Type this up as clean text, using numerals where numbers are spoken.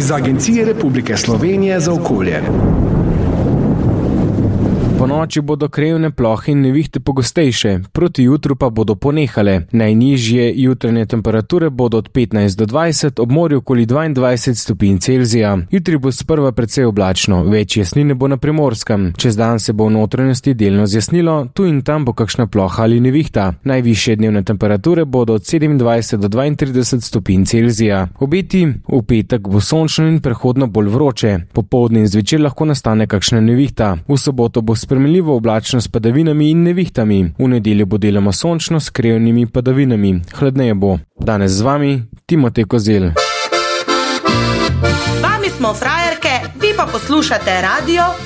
iz Agencije Republike Slovenije za okolje. Po noči bodo krajevne plohe in nevihte pogostejše, proti jutru pa bodo ponehale. Najnižje jutranje temperature bodo od 15 do 20, ob morju okoli 22 stopinj Celzija. Jutri bo sprva precej oblačno, več jasnine bo na Primorskem. Čez dan se bo v notranjosti delno zjasnilo, tu in tam bo kakšna ploha ali nevihta. Najvišje dnevne temperature bodo od 27 do 32 stopinj Celzija. Obeti v petek bo sončno in prehodno bolj vroče. Popoldne in zvečer lahko nastane kakšna nevihta. V soboto bo spremenljivo oblačno s padavinami in nevihtami. V nedeljo bo deloma sončno s krajevnimi padavinami. Hladneje bo. Danes z vami Timotej Kozelj. S vami smo frajerke, vi pa poslušate radio